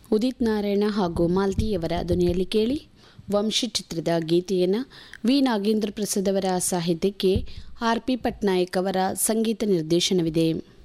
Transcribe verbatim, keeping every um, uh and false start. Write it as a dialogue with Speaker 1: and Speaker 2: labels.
Speaker 1: ಉದಿತ್ ನಾರಾಯಣ ಹಾಗೂ ಮಾಲ್ತಿಯವರ ಧ್ವನಿಯಲ್ಲಿ ಕೇಳಿ. ವಂಶಿ ಚಿತ್ರದ ಗೀತೆಯನ್ನು ವಿ ನಾಗೇಂದ್ರ ಪ್ರಸಾದ್ ಅವರ ಸಾಹಿತ್ಯಕ್ಕೆ ಆರ್ ಪಿ ಪಟ್ನಾಯಕ್ ಅವರ ಸಂಗೀತ ನಿರ್ದೇಶನವಿದೆ.